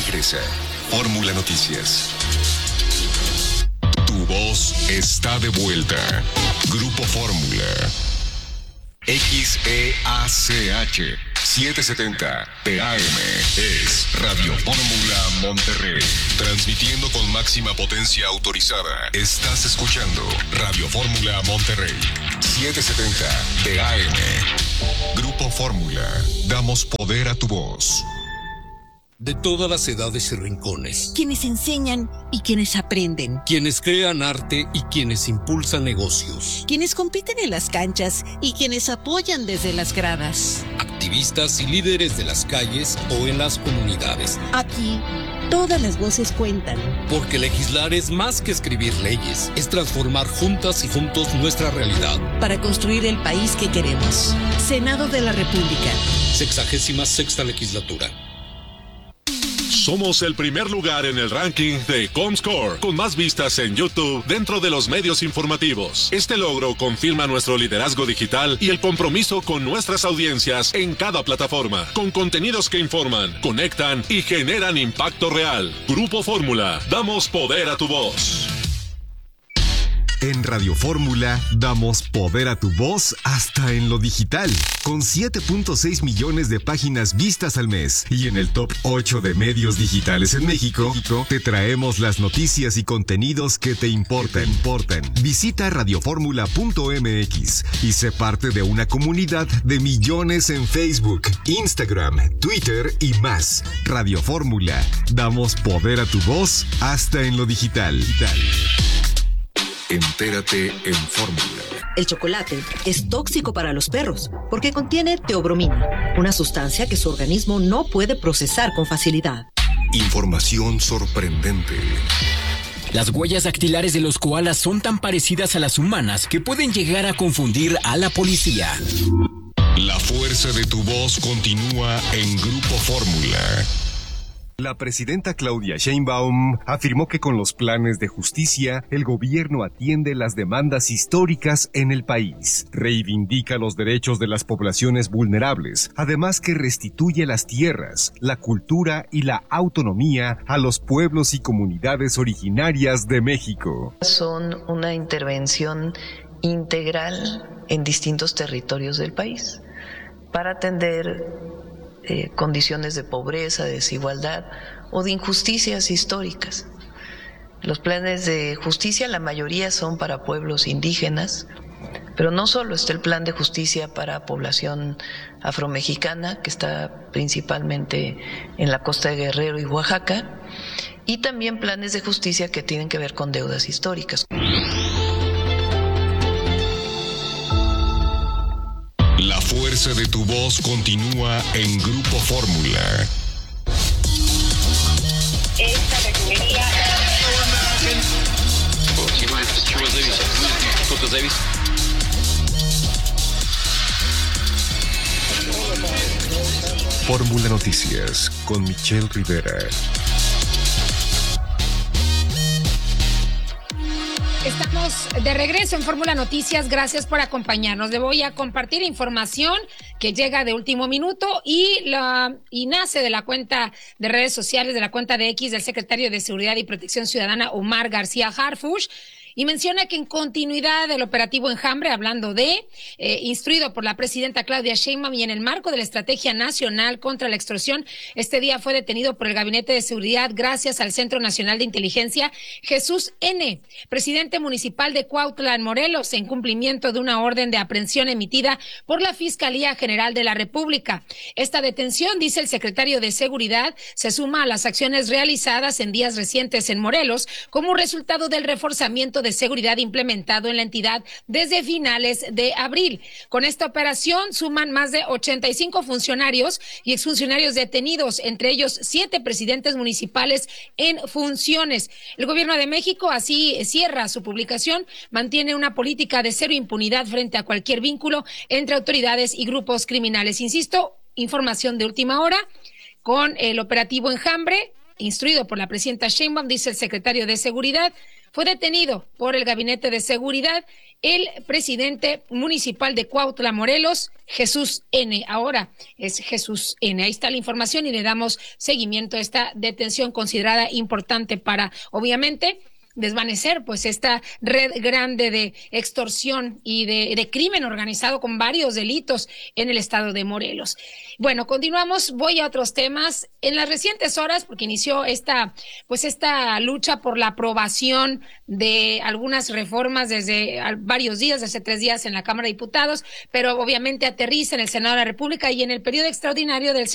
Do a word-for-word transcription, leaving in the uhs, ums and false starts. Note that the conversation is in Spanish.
regresa. Fórmula Noticias. Tu voz está de vuelta. Grupo Fórmula. X E A C H setecientos setenta P A M es Radio Fórmula Monterrey. Transmitiendo con máxima potencia autorizada. Estás escuchando Radio Fórmula Monterrey. setecientos setenta P A M. Grupo Fórmula. Damos poder a tu voz. De todas las edades y rincones. Quienes enseñan y quienes aprenden. Quienes crean arte y quienes impulsan negocios. Quienes compiten en las canchas y quienes apoyan desde las gradas. Activistas y líderes de las calles o en las comunidades. Aquí, todas las voces cuentan. Porque legislar es más que escribir leyes. Es transformar juntas y juntos nuestra realidad. Para construir el país que queremos. Senado de la República. Sexagésima sexta legislatura. Somos el primer lugar en el ranking de Comscore, con más vistas en YouTube dentro de los medios informativos. Este logro confirma nuestro liderazgo digital y el compromiso con nuestras audiencias en cada plataforma, con contenidos que informan, conectan y generan impacto real. Grupo Fórmula, damos poder a tu voz. En Radio Fórmula damos poder a tu voz hasta en lo digital, con siete punto seis millones de páginas vistas al mes. Y en el top ocho de medios digitales en México, te traemos las noticias y contenidos que te importan. importan. Visita radioformula punto m x y sé parte de una comunidad de millones en Facebook, Instagram, Twitter y más. Radio Fórmula, damos poder a tu voz hasta en lo digital. digital. Entérate en Fórmula. El chocolate es tóxico para los perros porque contiene teobromina, una sustancia que su organismo no puede procesar con facilidad. Información sorprendente. Las huellas dactilares de los koalas son tan parecidas a las humanas que pueden llegar a confundir a la policía. La fuerza de tu voz continúa en Grupo Fórmula. La presidenta Claudia Sheinbaum afirmó que con los planes de justicia, el gobierno atiende las demandas históricas en el país. Reivindica los derechos de las poblaciones vulnerables, además que restituye las tierras, la cultura y la autonomía a los pueblos y comunidades originarias de México. Son una intervención integral en distintos territorios del país para atender Eh, condiciones de pobreza, de desigualdad o de injusticias históricas. Los planes de justicia, la mayoría son para pueblos indígenas, pero no solo está el plan de justicia para población afromexicana, que está principalmente en la costa de Guerrero y Oaxaca, y también planes de justicia que tienen que ver con deudas históricas. La fuerza de tu voz continúa en Grupo Fórmula. Esta refinería... Fórmula Noticias con Michelle Rivera. Estamos de regreso en Fórmula Noticias, gracias por acompañarnos. Le voy a compartir información que llega de último minuto y, la, y nace de la cuenta de redes sociales, de la cuenta de X del secretario de Seguridad y Protección Ciudadana, Omar García Harfuch, y menciona que en continuidad del operativo Enjambre, hablando de, eh, instruido por la presidenta Claudia Sheinbaum y en el marco de la Estrategia Nacional contra la Extorsión, este día fue detenido por el Gabinete de Seguridad gracias al Centro Nacional de Inteligencia Jesús N., presidente municipal de Cuautla, en Morelos, en cumplimiento de una orden de aprehensión emitida por la Fiscalía General de la República. Esta detención, dice el secretario de Seguridad, se suma a las acciones realizadas en días recientes en Morelos como resultado del reforzamiento de seguridad implementado en la entidad desde finales de abril. Con esta operación suman más de ochenta y cinco funcionarios y exfuncionarios detenidos, entre ellos siete presidentes municipales en funciones. El gobierno de México así cierra su publicación, mantiene una política de cero impunidad frente a cualquier vínculo entre autoridades y grupos criminales. Insisto, información de última hora con el operativo Enjambre, instruido por la presidenta Sheinbaum, dice el secretario de Seguridad. Fue detenido por el Gabinete de Seguridad el presidente municipal de Cuautla, Morelos, Jesús N. Ahora es Jesús N. Ahí está la información y le damos seguimiento a esta detención considerada importante para, obviamente, desvanecer pues esta red grande de extorsión y de, de crimen organizado con varios delitos en el estado de Morelos. Bueno, continuamos, voy a otros temas. En las recientes horas, porque inició esta pues esta lucha por la aprobación de algunas reformas desde varios días, desde tres días en la Cámara de Diputados, pero obviamente aterriza en el Senado de la República y en el periodo extraordinario del